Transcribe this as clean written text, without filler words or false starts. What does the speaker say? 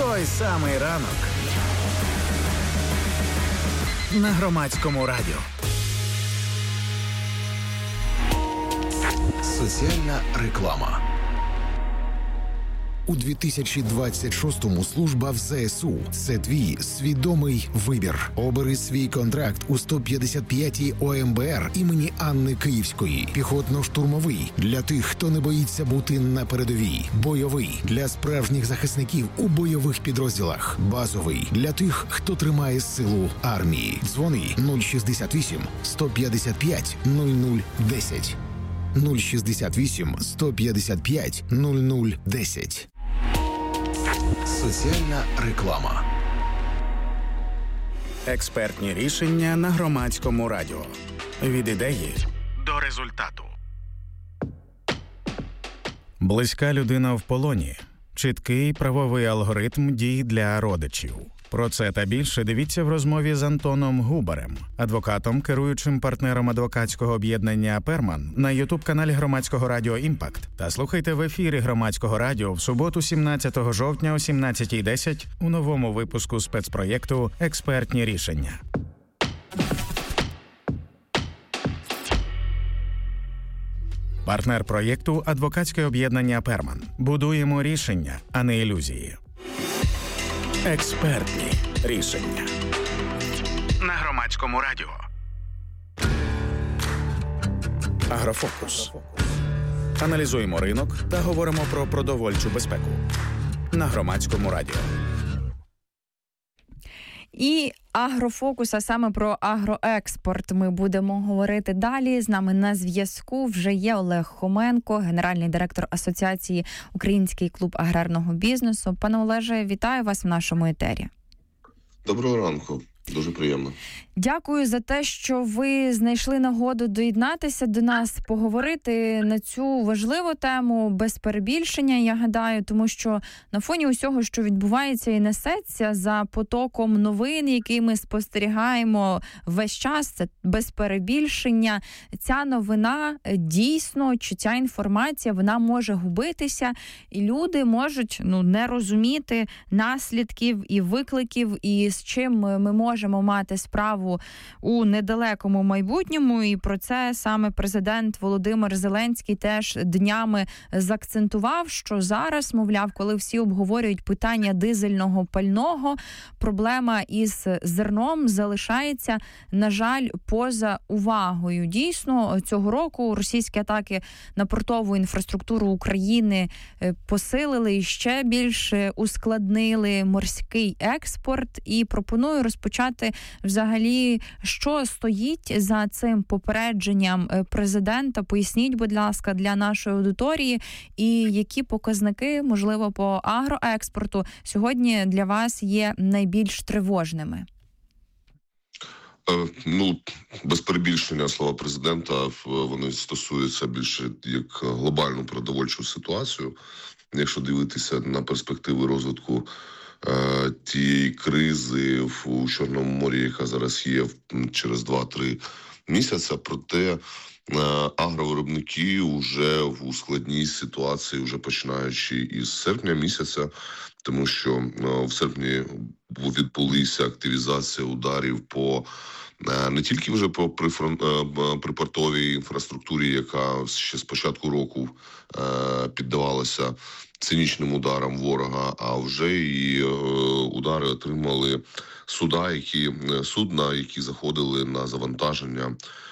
Той самий ранок на Громадському радіо. Соціальна реклама. У 2026-му служба в ЗСУ – це твій свідомий вибір. Обери свій контракт у 155-й ОМБР імені Анни Київської. Піхотно-штурмовий – для тих, хто не боїться бути на передовій. Бойовий – для справжніх захисників у бойових підрозділах. Базовий – для тих, хто тримає силу армії. Дзвони 068 155 0010. 068 155 0010. Соціальна реклама. Експертні рішення на Громадському радіо. Від ідеї до результату. Близька людина в полоні. Чіткий правовий алгоритм дій для родичів. Про це та більше дивіться в розмові з Антоном Губарем, адвокатом, керуючим партнером адвокатського об'єднання «Перман» на ютуб-каналі Громадського радіо «Імпакт». Та слухайте в ефірі Громадського радіо в суботу 17 жовтня о 17:10 у новому випуску спецпроєкту «Експертні рішення». Партнер проєкту – адвокатське об'єднання «Перман». Будуємо рішення, а не ілюзії. Експертні рішення на Громадському радіо. Агрофокус. Аналізуємо ринок та говоримо про продовольчу безпеку на Громадському радіо. І агрофокус, а саме про агроекспорт ми будемо говорити далі. З нами на зв'язку вже є Олег Хоменко, генеральний директор Асоціації «Український клуб аграрного бізнесу». Пане Олеже, вітаю вас в нашому етері. Доброго ранку. Дуже приємно. Дякую за те, що ви знайшли нагоду доєднатися до нас, поговорити на цю важливу тему без перебільшення, я гадаю, тому що на фоні усього, що відбувається і несеться за потоком новин, які ми спостерігаємо весь час, це без перебільшення, ця новина дійсно, чи ця інформація, вона може губитися, і люди можуть не розуміти наслідків і викликів, і з чим ми можемо мати справу у недалекому майбутньому, і про це саме президент Володимир Зеленський теж днями заакцентував, що зараз, мовляв, коли всі обговорюють питання дизельного пального, проблема із зерном залишається, на жаль, поза увагою. Дійсно, цього року російські атаки на портову інфраструктуру України посилили і ще більш ускладнили морський експорт, і пропоную розпочати взагалі, що стоїть за цим попередженням президента. Поясніть, будь ласка, для нашої аудиторії, і які показники, можливо, по агроекспорту сьогодні для вас є найбільш тривожними? Без перебільшення слова президента, вони стосуються більше як глобальну продовольчу ситуацію. Якщо дивитися на перспективи розвитку тієї кризи у Чорному морі, яка зараз є через 2-3 місяці, проте агровиробники вже у складній ситуації, вже починаючи із серпня місяця, тому що в серпні відбулися активізація ударів по не тільки вже по припортовій інфраструктурі, яка ще з початку року піддавалася цинічним ударам ворога, а вже і удари отримали судна, які заходили на завантаження